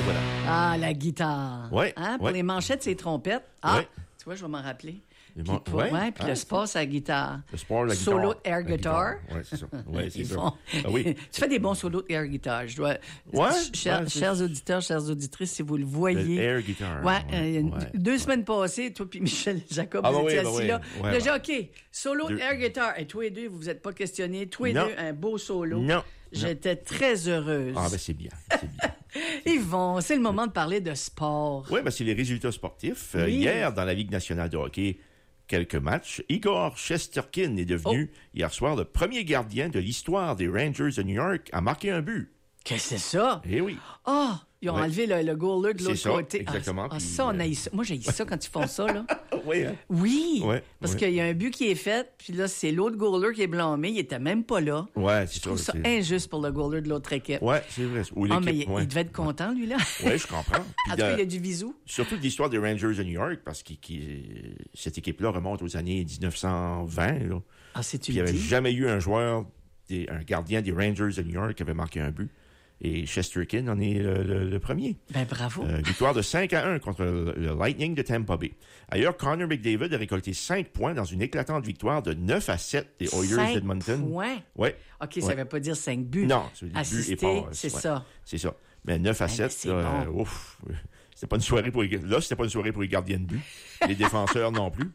voilà. Ah, la guitare. Ouais, Hein? Pour ouais. les manchettes, c'est trompettes. Ah, Ouais. tu vois, je vais m'en rappeler. Les Puis man- pour- ouais. ouais, puis Ah, le sport, c'est la guitare. Le sport, la guitare. Solo air La guitar. Oui, c'est ça. Ouais, c'est Ils ça. font- Ah oui. Tu fais des bons solos air guitar. Je dois... Ouais, Chers, ouais, c'est- chers auditeurs, chères auditrices, si vous le Le voyez. air guitar. Ouais, ouais. 2 semaines passées, toi puis Michel Jacob, Ah, vous bah étiez oui, bah assis oui. là. Ouais, Là, j'ai ouais. dit, OK, solo Deux. air guitar. Et tous les deux, vous vous êtes pas questionnés. Tous les Non. deux, un beau solo. Non. J'étais très heureuse. Ah, ben c'est bien. C'est bien. Yvon, c'est le moment de parler de sport. Oui, ben c'est les résultats sportifs. Oui. Hier, dans la Ligue nationale de hockey, quelques matchs. Igor Shesterkin est devenu, hier soir, le premier gardien de l'histoire des Rangers de New York à marquer un but. Qu'est-ce que c'est ça? Eh oui. Ah! Ils ont Ouais. enlevé le goaler de C'est l'autre ça, côté. exactement. Ah, Puis, ça, on haït ça. Moi, j'ai ça quand ils font ça, là. Oui, hein? Oui! Ouais, Parce ouais. qu'il y a un but qui est fait, puis là, c'est l'autre goaler qui est blâmé. Il était même pas là. Ouais, Je c'est trouve ça c'est- injuste pour le goaler de l'autre équipe. Ouais, c'est vrai. Ou Ah, mais l'équipe, il ouais. devait être content, lui, là. Oui, je comprends. En Puis tout cas, de- il y a du bisou. surtout de l'histoire des Rangers de New York, parce que cette équipe-là remonte aux années 1920. Là. Ah, c'est tu Puis il n'y le avait dis? jamais eu un joueur, un gardien des Rangers de New York qui avait marqué un but. Et Shesterkin en est le premier. Ben, bravo. Victoire de 5-1 contre le Lightning de Tampa Bay. Ailleurs, Connor McDavid a récolté 5 points dans une éclatante victoire de 9-7 des Oilers 5 points? Ouais. OK, ça Ouais. veut pas dire 5 buts. Non, c'est des buts et Assistés, passes, c'est ouais. ça. C'est ça. Mais 9-7, c'est là, bon. ouf. C'était pas une soirée pour c'était pas une soirée pour les gardiens de but. Les défenseurs non plus.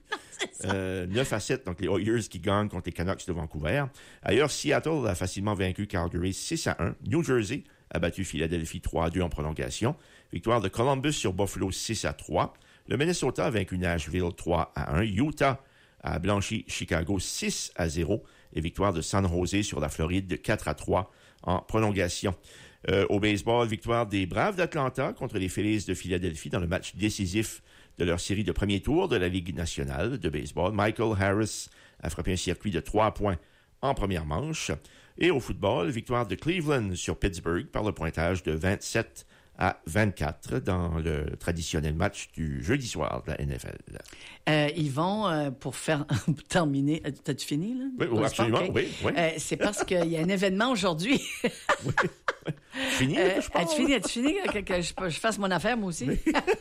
9-7, donc les Oilers qui gagnent contre les Canucks de Vancouver. Ailleurs, Seattle a facilement vaincu Calgary 6-1. New Jersey a battu Philadelphie 3-2 en prolongation. Victoire de Columbus sur Buffalo 6-3. Le Minnesota a vaincu Nashville 3-1. Utah a blanchi Chicago 6-0. Et victoire de San Jose sur la Floride de 4-3 en prolongation. Au baseball, victoire des Braves d'Atlanta contre les Phillies de Philadelphie dans le match décisif de leur série de premier tour de la Ligue nationale de baseball. Michael Harris a frappé un circuit de 3 points en première manche. Et au football, victoire de Cleveland sur Pittsburgh par le pointage de 27-24 dans le traditionnel match du jeudi soir de la NFL. Yvon, pour faire pour terminer, t'as-tu fini, là? Oui, Pour le absolument, sport? OK. oui, oui. C'est parce qu'il y a un événement aujourd'hui. Fini, je pense. As-tu fini que je fasse mon affaire, moi aussi?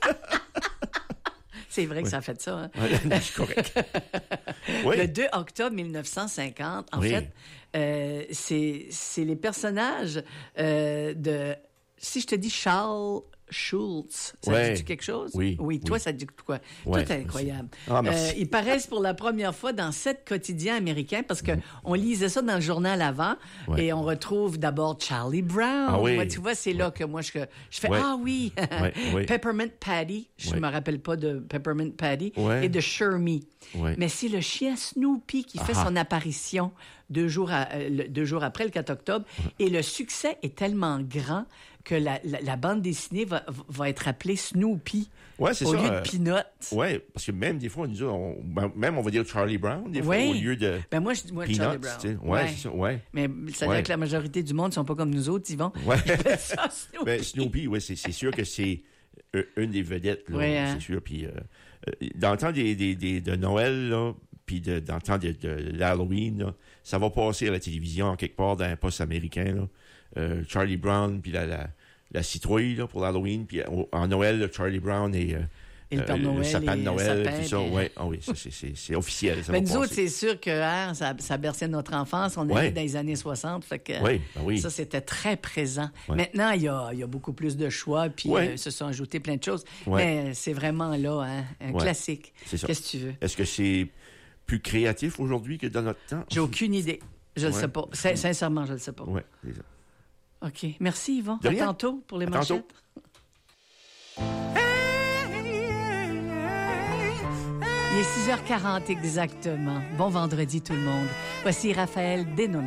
C'est vrai que ça a fait ça. Hein? Ouais, c'est correct. Oui. Le 2 octobre 1950, en Oui. fait, c'est les personnages de... Si je te dis Charles Schultz, ça Ouais. te dit quelque chose? Oui, Oui, toi, oui. ça te dit quoi? Ouais, Toi, t'es incroyable. merci. Ah, merci. Ils paraissent pour la première fois dans 7 quotidiens américains parce que on lisait ça dans le journal avant Ouais. et on retrouve d'abord Charlie Brown. Ah oui. Moi, tu vois, c'est là que moi, je fais Ouais. Ah oui! Ouais. Peppermint Patty. Je Ouais. me rappelle pas de Peppermint Patty. Ouais. Et de Shermie. Ouais. Mais c'est le chien Snoopy qui fait Ah. son apparition 2 jours après, le 4 octobre. Et le succès est tellement grand que la bande dessinée va être appelée Snoopy Ouais, c'est au ça. lieu de Peanut. Ouais, parce que même des fois, on va dire Charlie Brown, des fois, Oui. au lieu de Ben moi, Charlie Peanuts, Brown. tu sais. Ouais, c'est ça, ouais. Mais ça veut Ouais. dire que la majorité du monde ne sont pas comme nous autres, Yvon. Ouais. Ils appellent ça Snoopy. Ben, Snoopy, ouais, c'est sûr que c'est une des vedettes, là, Ouais, hein. c'est sûr. Puis, dans le temps de Noël, là, puis dans le temps de l'Halloween, là, ça va passer à la télévision, quelque part, dans un poste américain, là. Charlie Brown, puis la citrouille, là, pour l'Halloween, puis en Noël, là, Charlie Brown et Et le Père le Noël sapin de et Noël, le sapin, puis ça, puis- ouais. Ah oui, ça, c'est officiel, ça Ben, va nous autres, passer. c'est sûr que hein, ça berçait notre enfance. On Ouais. était dans les années 60. Fait que, Oui, ben oui. ça, c'était très présent. Ouais. Maintenant, il y a beaucoup plus de choix, puis Ouais. se sont ajoutés plein de choses. Ouais. Mais c'est vraiment là, hein, un Ouais. classique. C'est ça. Qu'est-ce que tu veux? Est-ce que c'est plus créatif aujourd'hui que dans notre temps? J'ai aucune idée. Je le Ouais. sais pas. Sincèrement, je le sais pas. Ouais, c'est ça. OK. Merci, Yvon. De À rien. tantôt pour les À tantôt. manchettes. Il est 6h40 exactement. Bon vendredi tout le monde. Voici Raphaël Desnoyers.